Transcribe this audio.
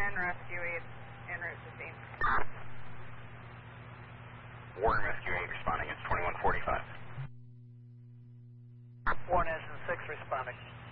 10, Rescue 8, en route to scene. Warren Rescue 8 responding, it's 2145. Warren Engine 6 responding.